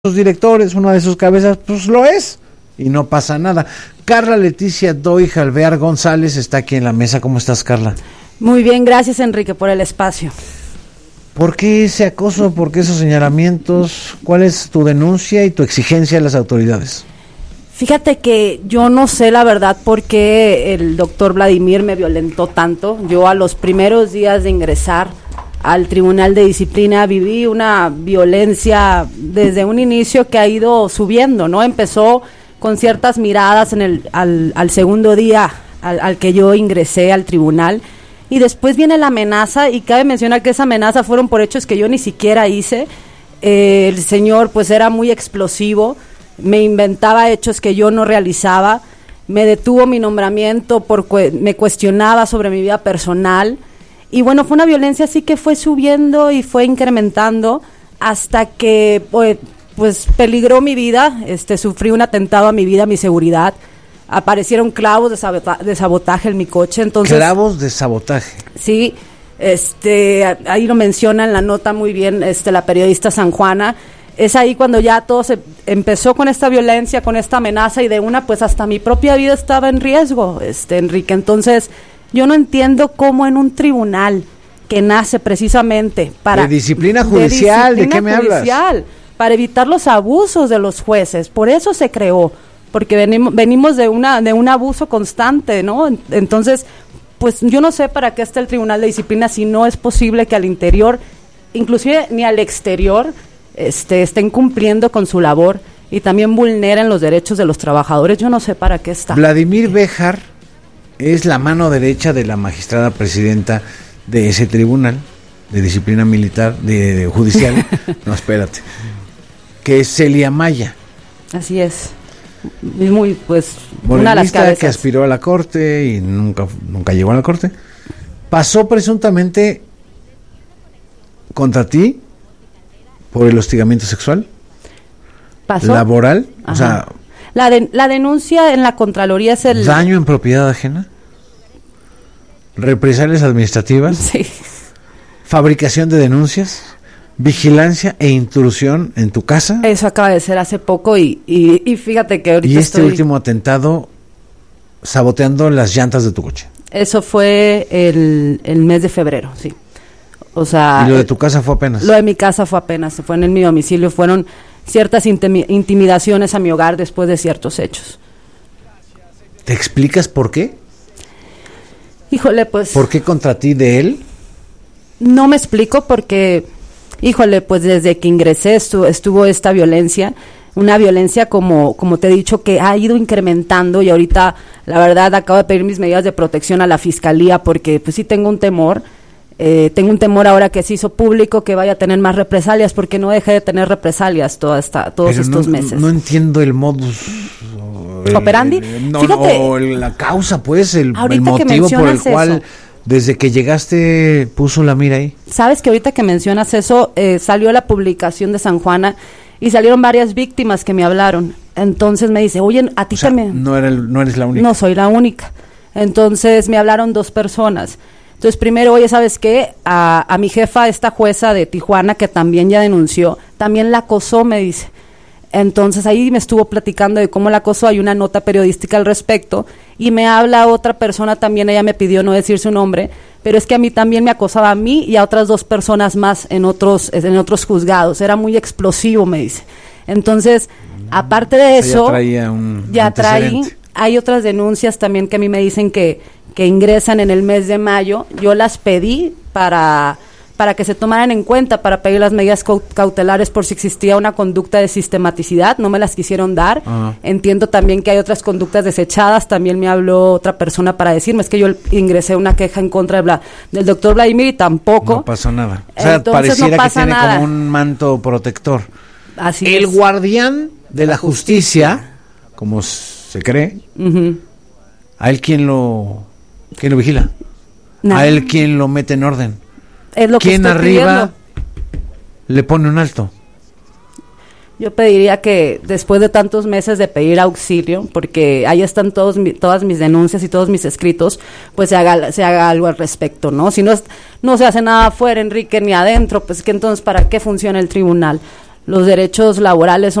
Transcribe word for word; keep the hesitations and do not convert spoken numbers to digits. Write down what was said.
sus directores, una de sus cabezas, pues lo es, y no pasa nada. Carla Leticia Doig Alvear González está aquí en la mesa. ¿Cómo estás, Carla? Muy bien, gracias, Enrique, por el espacio. ¿Por qué ese acoso? ¿Por qué esos señalamientos? ¿Cuál es tu denuncia y tu exigencia a las autoridades? Fíjate que yo no sé la verdad por qué el doctor Vladimir me violentó tanto. Yo a los primeros días de ingresar al Tribunal de Disciplina viví una violencia desde un inicio que ha ido subiendo, ¿no? Empezó con ciertas miradas en el al, al segundo día al, al que yo ingresé al tribunal, y después viene la amenaza, y cabe mencionar que esa amenaza fueron por hechos que yo ni siquiera hice. Eh, el señor pues era muy explosivo, me inventaba hechos que yo no realizaba, me detuvo mi nombramiento, por me cuestionaba sobre mi vida personal. Y bueno, fue una violencia así que fue subiendo y fue incrementando hasta que pues, pues peligró mi vida, este, sufrí un atentado a mi vida, a mi seguridad. Aparecieron clavos de, sabota de sabotaje en mi coche. Entonces, clavos de sabotaje. Sí, este, ahí lo menciona en la nota muy bien este, la periodista San Juana. Es ahí cuando ya todo se empezó con esta violencia, con esta amenaza, y de una pues hasta mi propia vida estaba en riesgo, este, Enrique. Entonces, yo no entiendo cómo en un tribunal que nace precisamente para... De disciplina judicial, ¿de, disciplina ¿de qué me judicial, hablas? Para evitar los abusos de los jueces, por eso se creó, porque venimos, venimos de una de un abuso constante, ¿no? Entonces, pues yo no sé para qué está el Tribunal de Disciplina si no es posible que al interior, inclusive ni al exterior, este, estén cumpliendo con su labor y también vulneren los derechos de los trabajadores. Yo no sé para qué está. Vladimir Béjar es la mano derecha de la magistrada presidenta de ese tribunal de disciplina militar, de, de judicial, no, espérate, que es Celia Maya. Así es, muy, pues, morenista, una de las cabezas. Que aspiró a la corte y nunca, nunca llegó a la corte, pasó presuntamente contra ti por el hostigamiento sexual, ¿pasó? Laboral, Ajá. O sea... La, de, la denuncia en la Contraloría es el... ¿Daño en propiedad ajena? ¿Represalias administrativas? Sí. ¿Fabricación de denuncias? ¿Vigilancia e intrusión en tu casa? Eso acaba de ser hace poco y, y, y fíjate que ahorita Y este estoy... último atentado saboteando las llantas de tu coche. Eso fue el, el mes de febrero, sí. O sea... ¿Y lo de tu casa fue apenas? Lo de mi casa fue apenas, se fue en el mi domicilio, fueron... ciertas intimidaciones a mi hogar después de ciertos hechos. ¿Te explicas por qué? Híjole, pues... ¿Por qué contra ti de él? No me explico porque, híjole, pues desde que ingresé estuvo, estuvo esta violencia, una violencia como, como te he dicho que ha ido incrementando, y ahorita la verdad acabo de pedir mis medidas de protección a la fiscalía porque pues sí tengo un temor. Eh, tengo un temor ahora que se hizo público que vaya a tener más represalias, porque no dejé de tener represalias toda esta, todos Pero estos no, meses. No entiendo el modus el, ¿operandi? El, no, Fíjate, no, la causa, pues, el, el motivo por el cual eso, desde que llegaste puso la mira ahí. Sabes que ahorita que mencionas eso, eh, salió la publicación de San Juana y salieron varias víctimas que me hablaron. Entonces me dice, oye, a ti o sea, también. No, era el, no eres la única. No soy la única. Entonces me hablaron dos personas. Entonces, primero, oye, ¿sabes qué? A, a mi jefa, esta jueza de Tijuana, que también ya denunció, también la acosó, me dice. Entonces, ahí me estuvo platicando de cómo la acosó, hay una nota periodística al respecto, y me habla otra persona también, ella me pidió no decir su nombre, pero es que a mí también me acosaba a mí y a otras dos personas más en otros, en otros juzgados, era muy explosivo, me dice. Entonces, aparte de eso, ya traía un ya traí, hay otras denuncias también que a mí me dicen que que ingresan en el mes de mayo. Yo las pedí para, para que se tomaran en cuenta, para pedir las medidas cautelares por si existía una conducta de sistematicidad, no me las quisieron dar. Uh-huh. Entiendo también que hay otras conductas desechadas, también me habló otra persona para decirme, es que yo ingresé una queja en contra de Bla, del doctor Vladimir y tampoco. No pasó nada. O sea, entonces, pareciera no que tiene nada. como un manto protector. Así El es. guardián de la, la justicia, justicia, como se cree, uh-huh. a él quien lo... ¿Quién lo vigila? No. A él quien lo mete en orden. Es lo que ¿Quién estoy arriba pidiendo? Le pone un alto? Yo pediría que después de tantos meses de pedir auxilio, porque ahí están todos mi, todas mis denuncias y todos mis escritos, pues se haga se haga algo al respecto, ¿no? Si no es, no se hace nada afuera, Enrique, ni adentro, pues que entonces ¿para qué funciona el tribunal? los derechos laborales son